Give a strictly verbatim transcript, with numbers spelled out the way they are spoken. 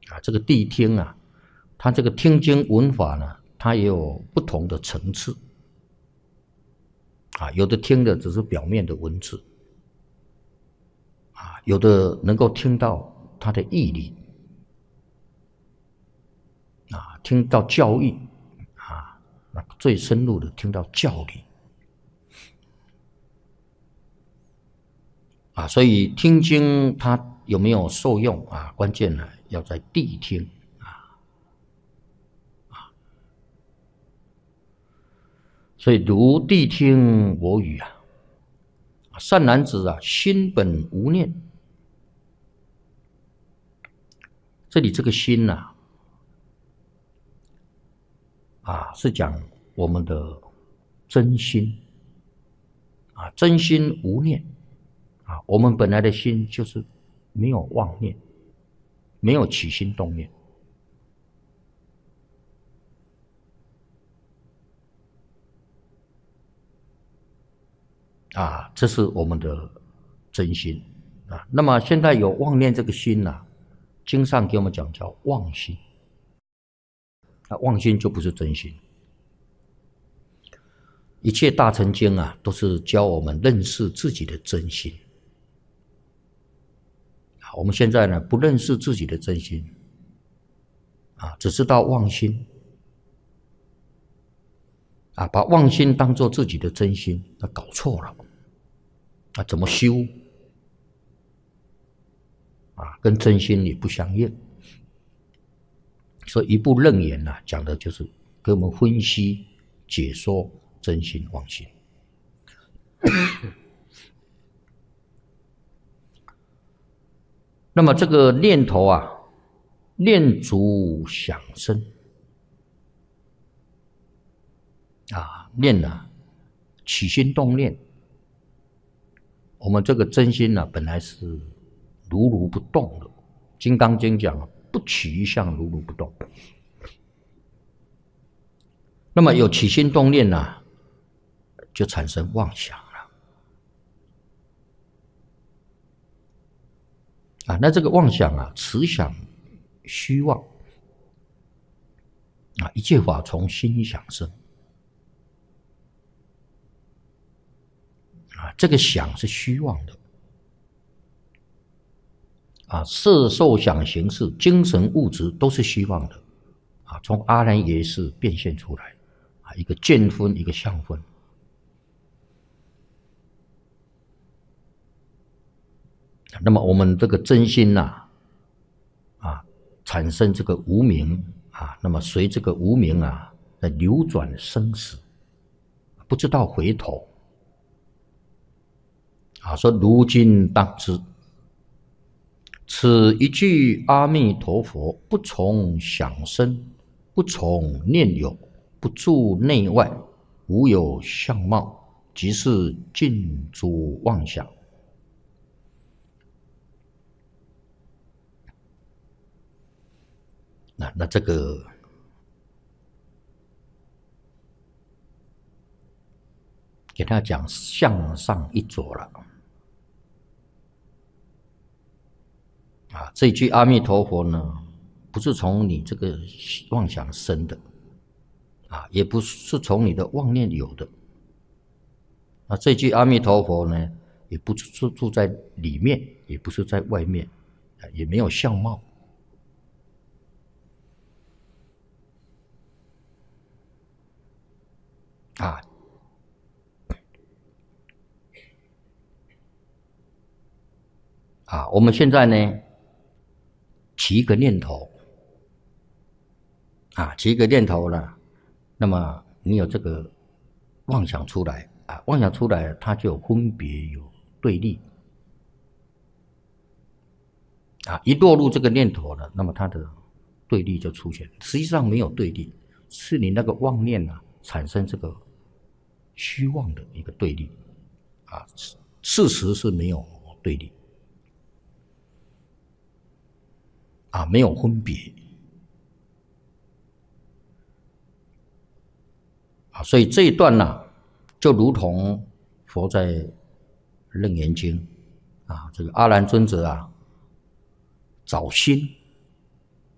啊，这个谛听啊，它这个听经闻法呢，它也有不同的层次啊，有的听的只是表面的文字啊，有的能够听到它的义理啊，听到教义啊，那最深入的听到教理啊，所以听经它有没有受用啊？关键呢要在谛听啊啊，所以如谛听我语啊，善男子啊，心本无念。这里这个心呐、啊，啊是讲我们的真心啊，真心无念啊，我们本来的心就是没有妄念，没有起心动念啊，这是我们的真心啊。那么现在有妄念这个心呐、啊，经上给我们讲叫妄心，那妄心就不是真心。一切大乘经啊，都是教我们认识自己的真心。我们现在呢，不认识自己的真心啊，只知道妄心啊，把妄心当作自己的真心，那搞错了啊，怎么修啊？跟真心也不相应。所以一部楞严啊，讲的就是给我们分析解说真心妄心。那么这个念头啊，念足想生啊，念啊，起心动念，我们这个真心呢、啊，本来是如如不动的。《金刚经》讲啊，不起一相，如如不动。那么有起心动念呢、啊，就产生妄想了啊。那这个妄想啊，此想虚妄啊，一切法从心想生啊，这个想是虚妄的啊，色受想行识、精神物质都是虚妄的啊，从阿赖耶识变现出来啊，一个见分，一个相分。那么我们这个真心呐、啊，啊，产生这个无明啊，那么随这个无明啊，在流转生死，不知道回头啊，说如今当知，此一句阿弥陀佛，不从想生，不从念有，不住内外，无有相貌，即是尽诸妄想。那那这个给他讲向上一着了啊！这句阿弥陀佛呢，不是从你这个妄想生的啊，也不是从你的妄念有的。那这句阿弥陀佛呢，也不是住在里面，也不是在外面，也没有相貌。啊，啊，我们现在呢，起一个念头，啊，起一个念头了，那么你有这个妄想出来，啊，妄想出来，它就有分别，有对立，啊，一落入这个念头了，那么它的对立就出现。实际上没有对立，是你那个妄念啊，产生这个虚妄的一个对立，啊，事实是没有对立，啊，没有分别，啊，所以这一段呢、啊，就如同佛在《楞严经》啊，这个阿难尊者啊，找心